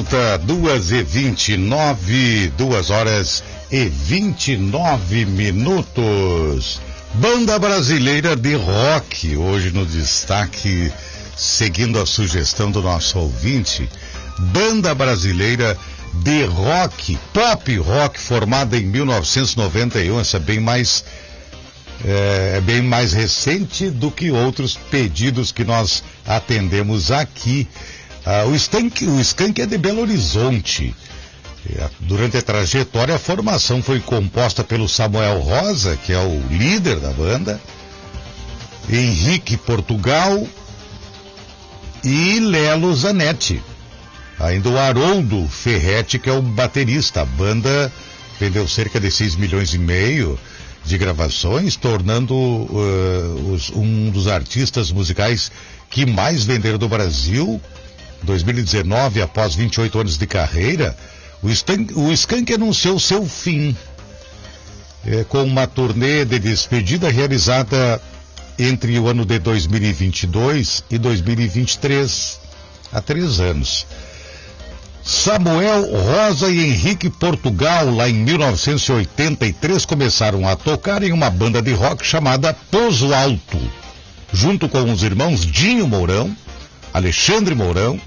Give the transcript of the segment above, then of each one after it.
volta, 2h29, 2h29. Banda brasileira de rock, hoje no destaque, seguindo a sugestão do nosso ouvinte. Banda brasileira de rock, pop rock, formada em 1991, essa é bem mais recente do que outros pedidos que nós atendemos aqui. O Skank é de Belo Horizonte. Durante a trajetória, a formação foi composta pelo Samuel Rosa, que é o líder da banda, Henrique Portugal e Lelo Zanetti. Ainda o Haroldo Ferretti, que é o baterista. A banda vendeu cerca de 6 milhões e meio de gravações, tornando um dos artistas musicais que mais venderam do Brasil. 2019, após 28 anos de carreira, o Skank anunciou seu fim, com uma turnê de despedida realizada entre o ano de 2022 e 2023, há 3 anos. Samuel Rosa e Henrique Portugal, lá em 1983, começaram a tocar em uma banda de rock chamada Pouso Alto, junto com os irmãos Dinho Mourão, Alexandre Mourão.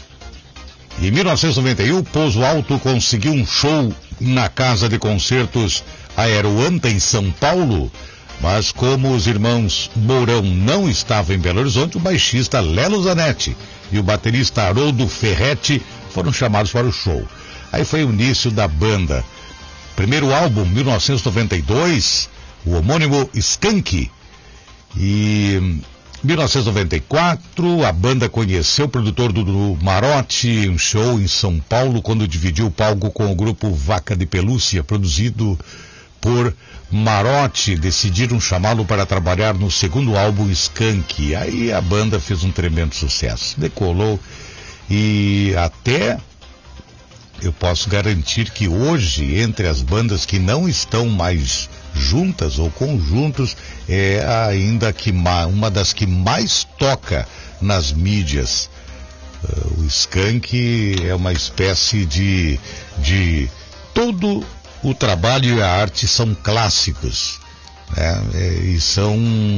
Em 1991, Pouso Alto conseguiu um show na casa de concertos Aeroanta, em São Paulo, mas como os irmãos Mourão não estavam em Belo Horizonte, o baixista Lelo Zanetti e o baterista Haroldo Ferretti foram chamados para o show. Aí foi o início da banda. Primeiro álbum, 1992, o homônimo Skank. E em 1994, a banda conheceu o produtor do Marotti em um show em São Paulo, quando dividiu o palco com o grupo Vaca de Pelúcia, produzido por Marotti. Decidiram chamá-lo para trabalhar no segundo álbum, Skank. Aí a banda fez um tremendo sucesso, decolou, e até eu posso garantir que hoje, entre as bandas que não estão mais juntas ou conjuntos, é ainda uma das que mais toca nas mídias. O Skank é uma espécie de todo o trabalho e a arte são clássicos, né? E são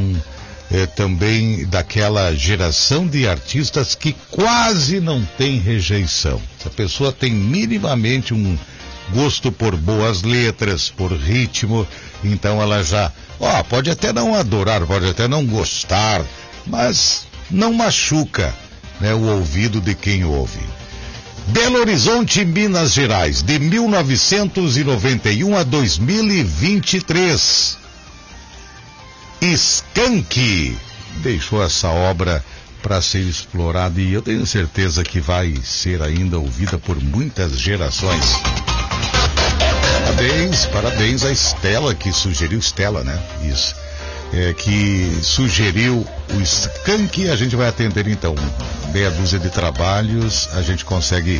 também daquela geração de artistas que quase não tem rejeição. Se a pessoa tem minimamente um gosto por boas letras, por ritmo, então ela já, pode até não adorar, pode até não gostar, mas não machuca, né, o ouvido de quem ouve. Belo Horizonte, Minas Gerais, de 1991 a 2023. Skank deixou essa obra para ser explorada e eu tenho certeza que vai ser ainda ouvida por muitas gerações. Parabéns a Estela, que sugeriu, né? Isso. Que sugeriu o Skank. A gente vai atender então meia dúzia de trabalhos. A gente consegue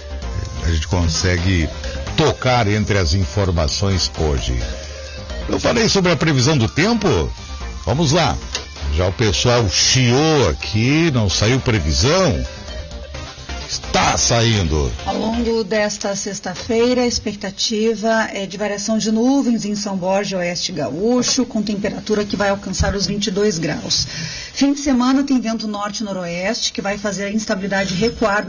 tocar entre as informações hoje. Eu falei sobre a previsão do tempo. Vamos lá. Já o pessoal chiou aqui, não saiu previsão. Está saindo. Ao longo desta sexta-feira, a expectativa é de variação de nuvens em São Borja, Oeste Gaúcho, com temperatura que vai alcançar os 22 graus. Fim de semana tem vento norte-noroeste, que vai fazer a instabilidade recuar